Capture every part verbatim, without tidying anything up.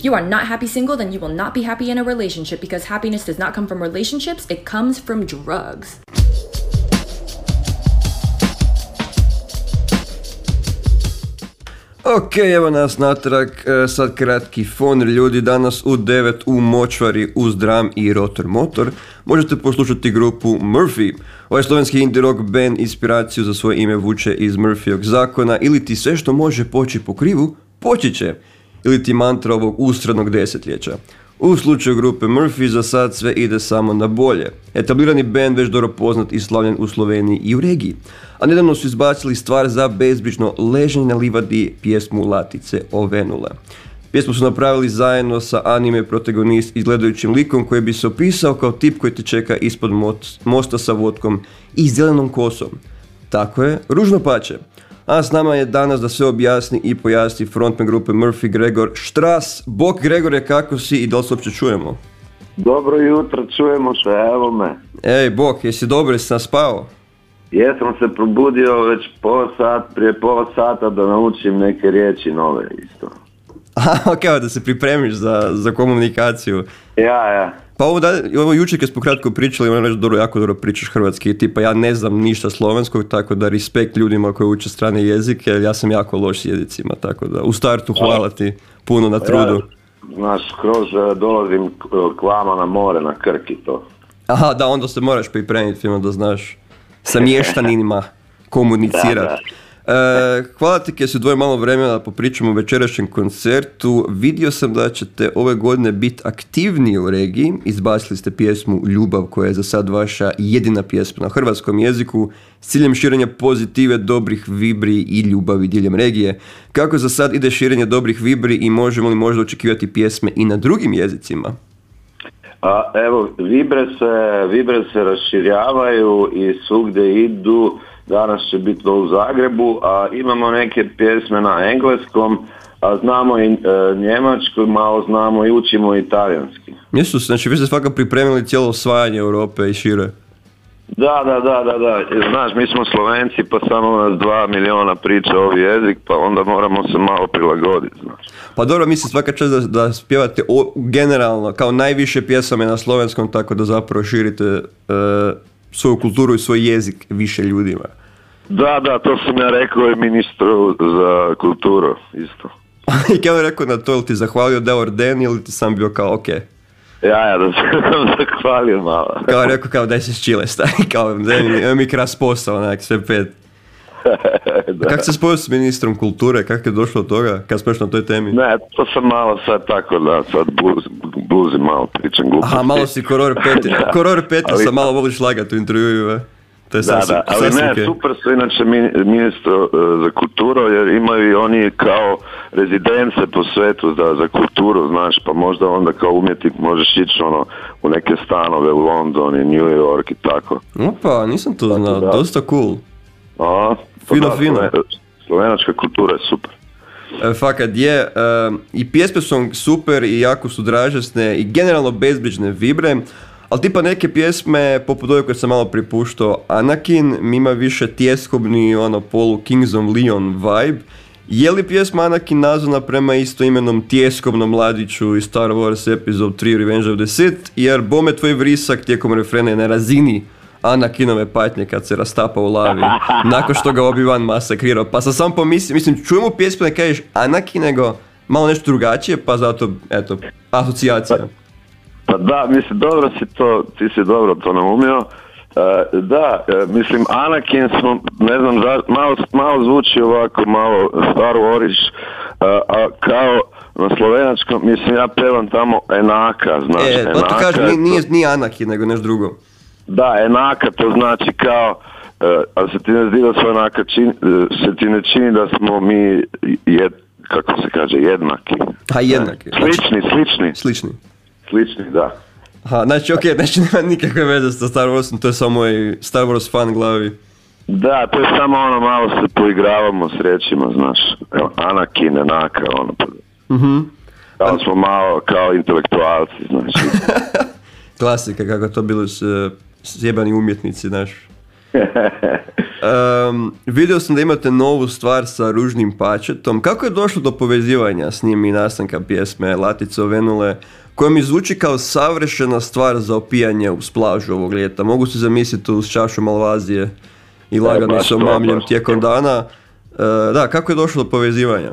If you are not happy single, then you will not be happy in a relationship, because happiness does not come from relationships, it comes from drugs. Ok, evo nas natrag, sad kratki fon, ljudi, danas u devet u Močvari uz Dram i Rotor Motor možete poslušati grupu Murphy. Ovaj slovenski indie rock band inspiraciju za svoje ime vuče iz Murphyjog zakona, ili ti sve što može poći po krivu, poći će, ili ti mantra ovog ustrednog desetljeća. U slučaju grupe Murphy za sad sve ide samo na bolje. Etablirani band već dobro poznat i slavljen u Sloveniji i u regiji. A nedavno su izbacili stvar za bezbrižno leženje na livadi, pjesmu Latice Ovenule. Pjesmu su napravili zajedno sa anime protagonist izgledajućim likom koji bi se opisao kao tip koji te čeka ispod mosta sa vodkom i zelenom kosom. Tako je, ružno pače. A s nama je danas da sve objasni i pojasni frontman grupe Murphy Gregor Štras. Bok Gregore, kako si i da li se uopće čujemo? Dobro jutro, čujemo se, evo me. Ej, Bok, jesi dobro, jesi naspao? Jesam se probudio već pola sat, prije pola sata da naučim neke riječi nove isto. Aha, kao da se pripremiš za, za komunikaciju. Ja, ja. Pa ovo, da, ovo jučer kad smo kratko pričali, ono reći dobro, jako dobro pričaš hrvatski, tipa ja ne znam ništa slovenskog, tako da respekt ljudima koji uče strane jezike, ja sam jako loš s jezicima, tako da u startu hvala ti puno na trudu. Ja, znaš, kroz dolazim k vama na more, na Krk i to. Aha, da, onda se moraš pripremiti film da znaš sa mještanima komunicirati. Da, da. E, hvala ti kad si dvoje malo vremena da popričamo o večerašnjem koncertu. Vidio sam da ćete ove godine biti aktivniji u regiji. Izbacili ste pjesmu Ljubav koja je za sad vaša jedina pjesma na hrvatskom jeziku s ciljem širenja pozitive, dobrih vibri i ljubavi diljem regije. Kako za sad ide širenje dobrih vibri i možemo li možda očekivati pjesme i na drugim jezicima? A, evo, vibre se, vibre se raširjavaju i svugdje idu. Danas će biti u Zagrebu, a imamo neke pjesme na engleskom, a znamo i e, njemačku, malo znamo i učimo italijanski. Jesu, znači vi ste svakako pripremili cijelo osvajanje Europe i šire. Da, da, da, da, da. Znaš, mi smo Slovenci, pa samo nas dva miliona priča ovi jezik, pa onda moramo se malo prilagoditi, znaš. Pa dobro, mislim svaka čast da, da spjevate o, generalno, kao najviše pjesama na slovenskom, tako da zapravo širite e, svoju kulturu i svoj jezik više ljudima. Da, da, to sam ja rekao i ministru za kulturu, isto. I kada je rekao na to, ili ti zahvalio da je orden ili ti sam bio kao ok? Ja, ja, da sam zahvalio malo. Kao je rekao, kao daj se ščile, stari, kao da mi kras posao, onak, sve pet. Kako se spojio s ministrom kulture, kako je došlo od toga, kad smo još na toj temi? Ne, to sam malo sad tako da, sad bluzim, bluzim malo, pričam gluposti. Aha, malo si koror peti, koror peti sam malo voliš lagati u intervjuju, ve? To je da, sasvim, da, ali ne, okay. Super su inače ministro uh, za kulturu, jer imaju i oni kao rezidence po svetu za, za kulturu, znaš, pa možda onda kao umjetnik možeš ići ono, u neke stanove u London i New York i tako. Opa, nisam to znao, da. Dosta cool. A, fino, da, fino. Slovenačka kultura je super. E, fakat je, uh, i pjesme su super i jako su dražesne i generalno bezbrižne vibre. Ali tipa neke pjesme, poput ove koje sam malo pripuštao, Anakin, mi ima više tjeskobni, ono, polu Kings of Leon vibe. Je li pjesma Anakin nazvana prema istoimenom tjeskobnom mladiću iz Star Wars Episode tri Revenge of the Sith, jer bome tvoj vrisak tijekom refrena je na razini Anakinove patnje kad se rastapa u lavi, nakon što ga Obi-Wan masakrirao. Pa sam sam pomislio, mislim, čujemo pjesmu ne kažeš Anakin, nego malo nešto drugačije, pa zato, eto, asocijacija. Pa da, mislim, dobro si to, ti si dobro to naumio. Uh, da, uh, mislim, Anakin smo, ne znam, malo, malo zvuči ovako, malo Star Warish, uh, a kao na slovenačkom, mislim, ja pevam tamo Enaka, znaš, e, Enaka. E, to kažem, nije, nije, nije Anakin, nego nešto drugo. Da, Enaka, to znači kao, uh, a se ti ne zdi da se onaka čini, uh, se ti ne čini da smo mi, jed, kako se kaže, jednaki. A jednaki. Slični, slični. Slični. Slični, da. Aha, znači okej, okay, znači nema nikakve veze sa Star Warsom, to je samo moj Star Wars fan glavi. Da, to je samo ono, malo se poigravamo s riječima, znaš, evo, Anakin, Enaka, ono, pa... Mhm. Kao smo malo, kao intelektualci, znači. Klasika, kako to bilo s, s jebani umjetnici, znaš. Um, vidio sam da imate novu stvar sa Ružnim Pačetom. Kako je došlo do povezivanja s njim i nastanka pjesme Latice Ovenule, koja mi zvuči kao savršena stvar za opijanje uz plažu ovog ljeta? Mogu se zamisliti uz čašu Malvazije i lagano se omamljem tijekom dana. Uh, da, kako je došlo do povezivanja?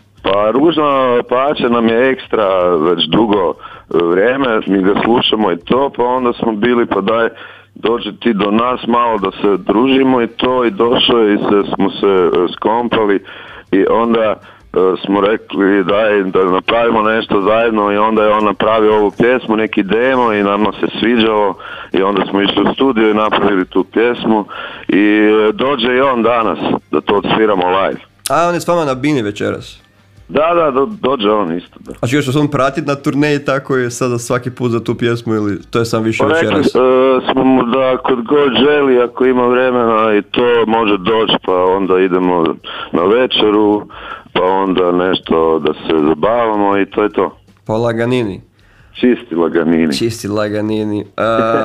Pa Ružno Pače nam je ekstra već dugo vrijeme, mi ga slušamo i to, pa onda smo bili pa daj dođi ti do nas malo da se družimo i to, i došlo i se, smo se skompali i onda uh, smo rekli daj da napravimo nešto zajedno i onda je on napravio ovu pjesmu, neki demo i nama se sviđalo i onda smo išli u studio i napravili tu pjesmu i dođe i on danas da to odsviramo live. A on je s vama na bini večeras? Da, da, do, dođe on isto. Da. A čuješ, on pratit na turneji tako je sada svaki put za tu pjesmu ili to je sam više večeras? Pa rekli uh, smo mu da kod god želi, ako ima vremena i to može doći, pa onda idemo na večeru, pa onda nešto da se zabavamo i to je to. Pa laganini. Čisti laganini. Čisti laganini. Uh,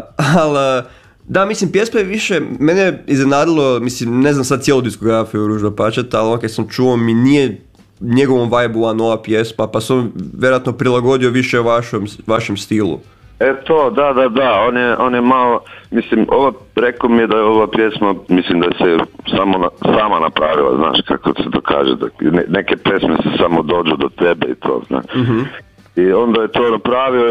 ali... Da, mislim, pjesma je više, mene je iznenadilo, mislim, ne znam sad cijelu diskografiju Ružnog Pačeta, ali kad sam čuo mi nije njegovom vibe-u nova pjesma, pa sam vjerojatno prilagodio više vašem, vašem stilu. E to, da, da, da, on je, on je malo, mislim, ova, rekao mi je da je ova pjesma, mislim da se samo na, sama napravila, znaš, kako se to kaže, da ne, neke pjesme se samo dođu do tebe i to, znaš. Mm-hmm. I onda je to napravio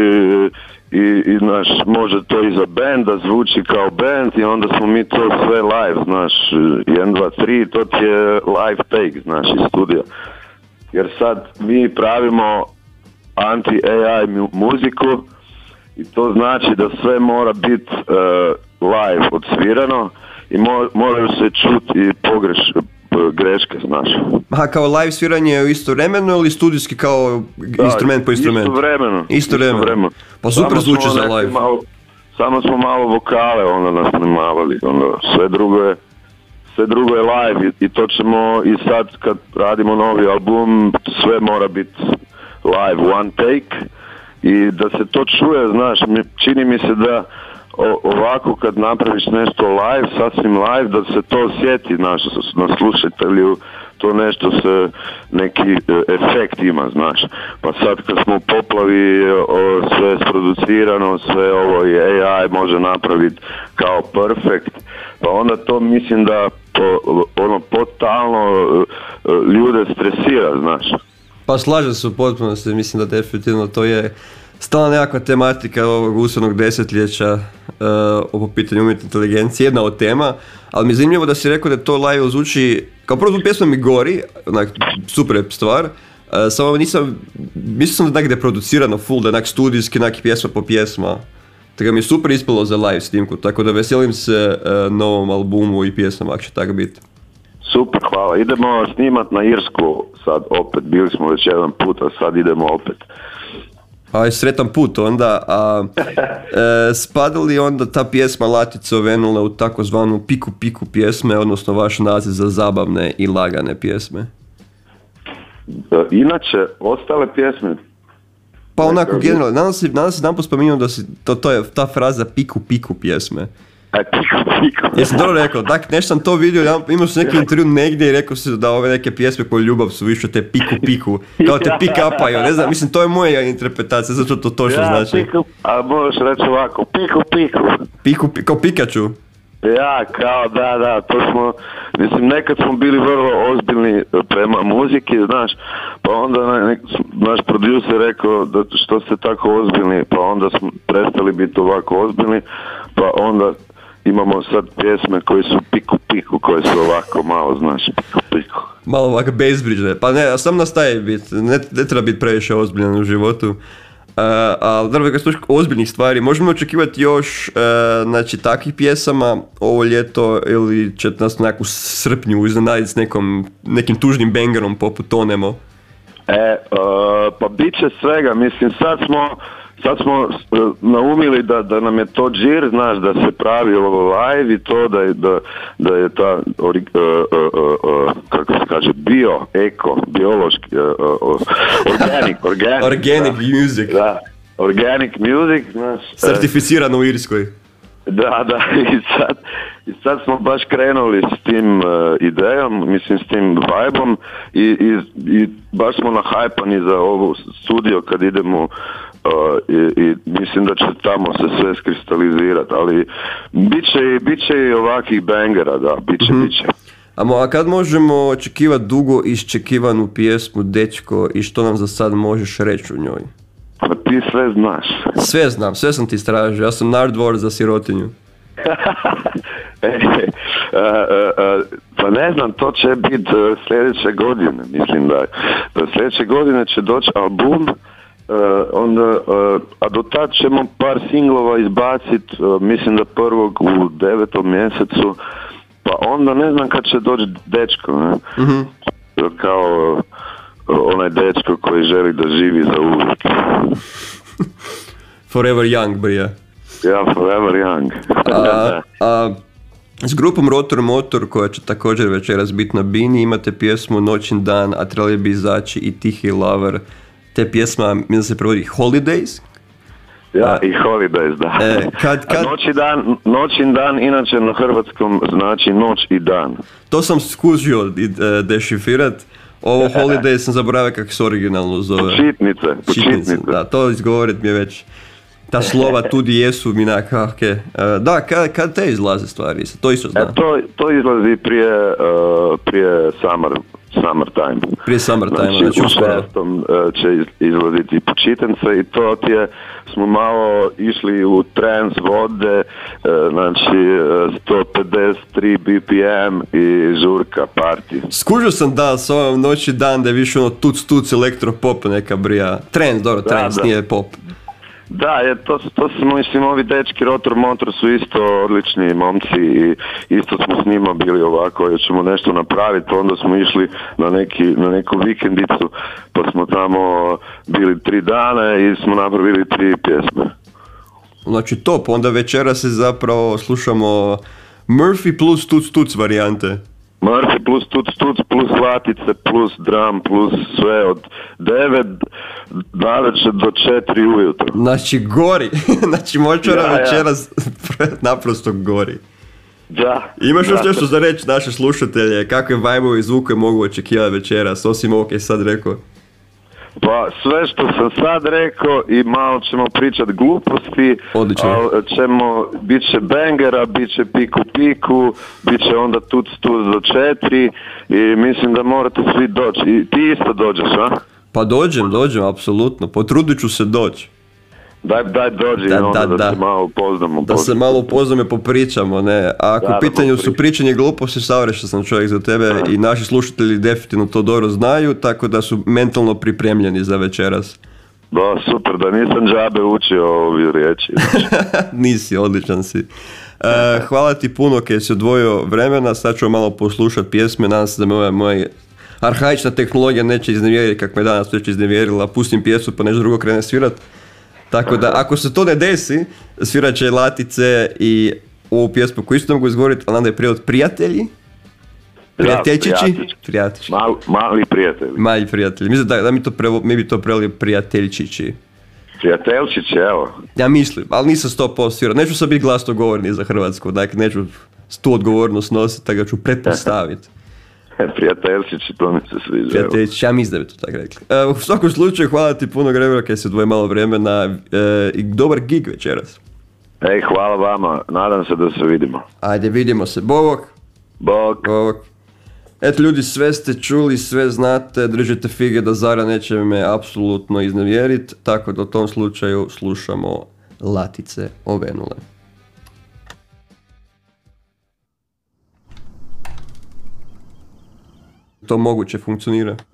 i, i, i znaš, može to i za band da zvuči kao band i onda smo mi to sve live, znaš, jedan, dva, tri, to ti je live take, znaš, iz studija. Jer sad mi pravimo anti-A I muziku i to znači da sve mora biti uh, live odsvirano i mo- moraju se čuti i pogreš, greške, znaš. Aha, kao live sviranje istovremeno ili studijski kao da, instrument po instrumentu? Istovremeno. Istovremeno. Pa super zvuči za live. Malo, samo smo malo vokale onda nas snimavali, onda sve drugo je sve drugo je live i, i to ćemo i sad kad radimo novi album sve mora biti live, one take i da se to čuje, znaš, čini mi se da O, ovako kad napraviš nešto live, sasvim live, da se to osjeti naš, na slušatelju, to nešto se, neki efekt ima, znaš. Pa sad kad smo u poplavi, o, sve sproducirano, sve ovo i A I može napraviti kao perfect, pa onda to mislim da to, ono totalno ljude stresira, znaš. Pa slažem se u potpunosti, mislim da definitivno to je stalna nekakva tematika ovog usrednog desetljeća uh, po pitanju umjetne inteligencije, jedna od tema, ali mi je zanimljivo da si rekao da to live zvuči, kao prvo tu pjesma mi gori, onak, super stvar, uh, samo nisam, mislio sam da je negdje producirano full, da je onak studijski, onak pjesma po pjesma, tako mi je super ispalo za live snimku, tako da veselim se uh, novom albumu i pjesama, ako će tako biti. Super, hvala. Idemo snimat na Irsku sad opet, bili smo već jedan put, a sad idemo opet. Aj, sretan put onda, a e, spada li onda ta pjesma Latice Ovenule u takozvanu piku piku pjesme, odnosno vaš naziv za zabavne i lagane pjesme? Inače, ostale pjesme? Pa onako, generalno, nadam se, nadam se nam spominjao da si, to, to je ta fraza piku piku pjesme. Aj, piku piku. Jesam dobro rekao, dakle, nešto sam to vidio, ja, imao sam neki intervju negdje i rekao se da ove neke pjesme koje ljubav su više te piku piku, kao te pick upaju, ne znam, mislim, to je moja interpretacija, zato to točno ja, znači. Piku, a možeš reći ovako, piku piku. Piku, piku, kao Pikachu. Ja, kao, da, da, to smo, mislim, nekad smo bili vrlo ozbiljni prema muziki, znaš, pa onda nek, naš producer rekao da što ste tako ozbiljni, pa onda smo prestali biti ovako ozbiljni, pa onda imamo sad pjesme koje su piku piku, koje su ovako malo, znaš, piku piku. Malo ovako bezbrižne, pa ne, sam nastaje biti, ne, ne treba biti previše ozbiljan u životu. Uh, ali dobro, kad slušaš ozbiljnih stvari, možemo očekivati još uh, znači, takvih pjesama ovo ljeto ili ćete nas nekako u srpnju iznenaditi s nekom, nekim tužnim bangerom poput Tonemo? E, uh, pa bit će svega, mislim, sad smo, sad smo uh, naumili da, da nam je to džir, znaš, da se pravi ovo live i to da je, da, da je ta, ori, uh, uh, uh, kako se kaže, bio, eko, biološki, uh, uh, organic, organic. Organic da, music. Da, organic music, znaš. Certificirano u Irskoj. Da, da, i sad, I sad smo baš krenuli s tim uh, idejom, mislim s tim vibe-om i, i, i baš smo nahajpani za ovu studio kad idemo uh, i, i mislim da će tamo se sve skristalizirati, ali bit će, bit će i ovakvih bangera, da, bit će, mm-hmm. bit će. A kad možemo očekivati dugo iščekivanu pjesmu, dečko, i što nam za sad možeš reći u njoj? Pa ti sve znaš. Sve znam, sve sam ti istražio, ja sam nardvor za sirotinju. e, a, a, a, pa ne znam, to će biti uh, sljedeće godine, mislim da, da sljedeće godine će doći album, uh, onda, uh, a do tad ćemo par singlova izbaciti, uh, mislim da prvog u devetom mjesecu, pa onda ne znam kad će doći dečko, ne? Mm-hmm. Kao uh, onaj dečko koji želi da živi za uvijek. Forever young, brija. Ja, forever young. a, a s grupom Rotor Motor, koja će također večeras biti na bini, imate pjesmu Noćin dan, a trebali bi izaći i Tihi Lover. Te pjesma, mislim da se provodi Holidays. Ja, a, i Holidays, da. E, kad, kad... Noći dan, noćin dan, inače na hrvatskom znači noć i dan. To sam skužio uh, dešifrirat. Ovo Holiday sam zaboravio kako se originalno zove. Čitnice. Čitnice, da, to izgovorit mi je već. Ta slova tudi jesu mi na kakve. Uh, da, kad, kad te izlaze stvari? To isto znam. E, to, to izlazi prije, uh, prije summer, summertime. Prije summertime, znači, znači uskoro. U šestom uh, će izlaziti počitence i to ti je, smo malo išli u trance vode, uh, znači uh, sto pedeset tri B P M i žurka, party. Skužio sam da s ovom noći dan da je više ono tuc tuc elektropop neka brija. Trance, dobro, trance, nije pop. Da, je, to, to smo, mislim, ovi dečki Rotor Motor su isto odlični momci i isto smo s njima bili ovako, jer ćemo nešto napraviti, onda smo išli na, neki, na neku vikendicu, pa smo tamo bili tri dana i smo napravili tri pjesme. Znači top, onda večera se zapravo slušamo Murphy plus tuc tuc varijante. Murphy plus tuc tuc plus latice plus drum plus sve od devet navečer do četiri ujutro. Znači gori, znači močvara ja, večeras ja. naprosto gori. Da. Imaš još da. nešto za reći naše slušatelje, kakve vibe-ove i zvuke mogu očekivati večeras, osim ovog je sad rekao? Pa sve što sam sad rekao i malo ćemo pričati gluposti, ali ćemo, bit će bangera, bit će piku piku, bit će onda tuc tuc do četiri i mislim da morate svi doći. I ti isto dođeš, a? Pa dođem, dođem, apsolutno, potrudit ću se doći. Daj, daj dođi da, onda da, da, da se malo upoznamo. Da se malo upoznamo i popričamo, ne. A ako da, u pitanju su pričanje gluposti, savršen sam čovjek za tebe da. I naši slušatelji definitivno to dobro znaju, tako da su mentalno pripremljeni za večeras. Da, super, da nisam džabe učio ovi riječi. Nisi, odličan si. Uh, hvala ti puno kad si odvojio vremena, sad ću malo poslušati pjesme, nadam se da me ova moja arhaična tehnologija neće iznevjeriti kako me danas već iznevjerila, pustim pjesmu pa nešto drugo krene svirat. Tako da, ako se to ne desi, svirat će Latice i ovu pjesmu koju isto ne mogu izgovoriti, ali onda je prijevod prijatelji. Prijateljčići. Prijateljčići. Mal, mali prijatelji. Mali prijatelji. Mislim da, da mi, to prevo, mi bi to preveli prijateljčići. Prijateljčići, evo. Ja mislim, ali nisam sto posto svirat. Neću sad biti glasnogovornik za Hrvatsku, dakle neću tu odgovornost nositi, tako da ću pretpostaviti. Prijateljčići, to mi se sviđa. Prijateljčići, ja mislim da bi to tako rekli. E, u svakom slučaju, hvala ti puno Gregora kad se odvoji malo vremena e, i dobar gig večeras. Ej, hvala vama, nadam se da se vidimo. Ajde, vidimo se. Bog. Bog. Bog. Eto ljudi, sve ste čuli, sve znate, držite fige da Zara neće me apsolutno iznevjeriti, tako da u tom slučaju slušamo Latice ovenule. To moguće funkcionira.